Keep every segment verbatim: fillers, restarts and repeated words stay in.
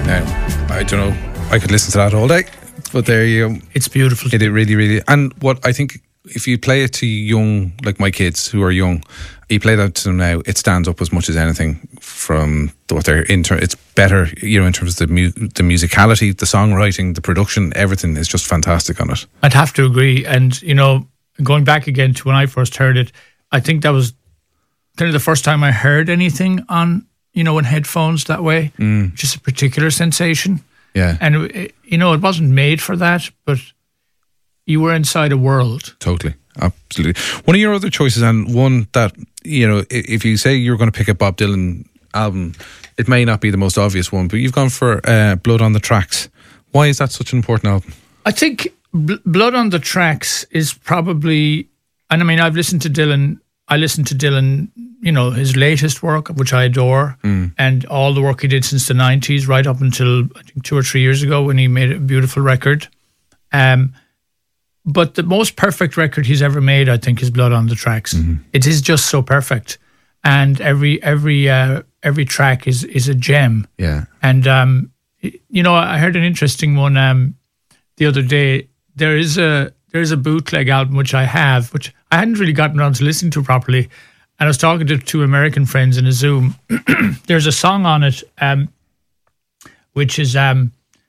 Now, I don't know, I could listen to that all day, but there you go. It's beautiful. It, it really, really, and what I think, if you play it to young, like my kids who are young, you play that to them now, it stands up as much as anything from what they're inter- it's better, you know, in terms of the mu- the musicality, the songwriting, the production, everything is just fantastic on it. I'd have to agree. And, you know, going back again to when I first heard it, I think that was kind of the first time I heard anything on, you know, in headphones that way, mm. just a particular sensation. Yeah. And, it, you know, it wasn't made for that, but you were inside a world. Totally. Absolutely. One of your other choices, and one that, you know, if you say you're going to pick a Bob Dylan album, it may not be the most obvious one, but you've gone for uh, Blood on the Tracks. Why is that such an important album? I think B- Blood on the Tracks is probably, and I mean, I've listened to Dylan, I listened to Dylan, you know, his latest work, which I adore, mm. and all the work he did since the nineties, right up until, I think, two or three years ago when he made a beautiful record. Um, But the most perfect record he's ever made, I think, is Blood on the Tracks. Mm-hmm. It is just so perfect, and every every uh, every track is is a gem. Yeah. And um, you know, I heard an interesting one um, the other day. There is a there is a bootleg album which I have, which I hadn't really gotten around to listening to properly. And I was talking to two American friends in a Zoom. There's a song on it, um, which is. Um,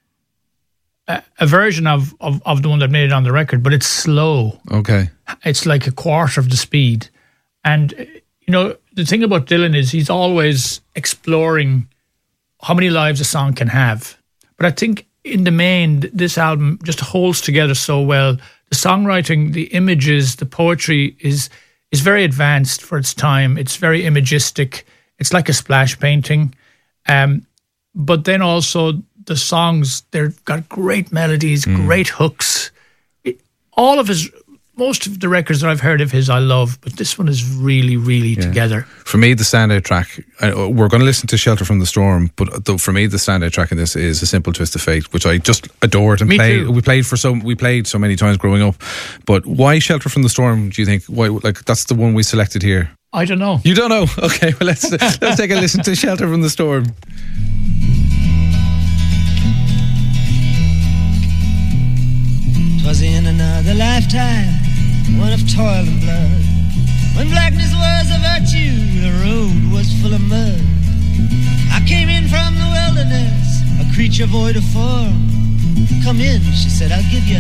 A, a version of, of, of the one that made it on the record, but it's slow. Okay. It's like a quarter of the speed. And, you know, the thing about Dylan is he's always exploring how many lives a song can have. But I think in the main, this album just holds together so well. The songwriting, the images, the poetry is is very advanced for its time. It's very imagistic. It's like a splash painting. Um, but then also the songs, they've got great melodies, mm. great hooks. It, all of his, most of the records that I've heard of his, I love, but this one is really, really yeah. together. For me, the standout track, I, we're going to listen to Shelter from the Storm, but the, for me, the standout track in this is A Simple Twist of Fate, which I just adored and me played. Too. We played for so we played so many times growing up. But why Shelter from the Storm? Do you think? Why? Like that's the one we selected here. I don't know. You don't know? Okay, well let's let's take a listen to Shelter from the Storm. Was in another lifetime, one of toil and blood. When blackness was a virtue, the road was full of mud. I came in from the wilderness, a creature void of form. Come in, she said, I'll give you